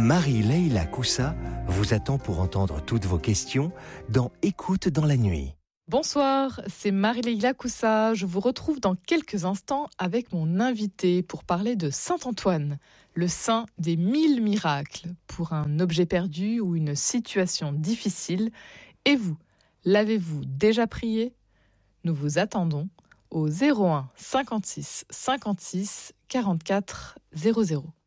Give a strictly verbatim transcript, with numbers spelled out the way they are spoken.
Marie-Leila Coussa vous attend pour entendre toutes vos questions dans Écoute dans la nuit. Bonsoir, c'est Marie-Leila Coussa. Je vous retrouve dans quelques instants avec mon invité pour parler de Saint-Antoine, le saint des mille miracles, pour un objet perdu ou une situation difficile. Et vous, l'avez-vous déjà prié ? Nous vous attendons au zéro un cinquante-six cinquante-six quarante-quatre zéro zéro.